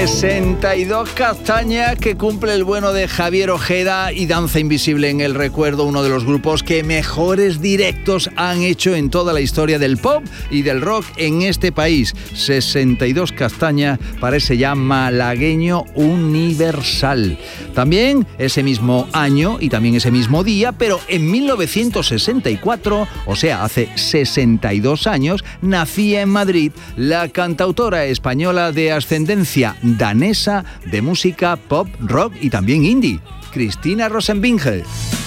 62 castañas que cumple el bueno de Javier Ojeda y Danza Invisible en el recuerdo, uno de los grupos que mejores directos han hecho en toda la historia del pop y del rock en este país. 62 castañas para ese ya malagueño universal. También ese mismo año y también ese mismo día, pero en 1964, o sea, hace 62 años, nacía en Madrid la cantautora española de ascendencia danesa de música pop, rock y también indie, Cristina Rosenbinge.